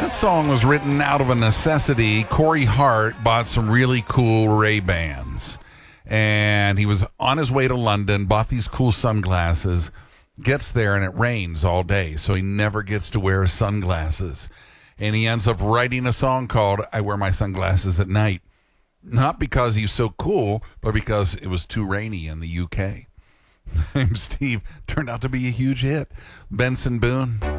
That song was written out of a necessity. Corey Hart bought some really cool Ray-Bans, and he was on his way to London, bought these cool sunglasses, gets there, and it rains all day, so he never gets to wear his sunglasses. And he ends up writing a song called I Wear My Sunglasses at Night. Not because he's so cool, but because it was too rainy in the UK. I'm Steve. Turned out to be a huge hit. Benson Boone.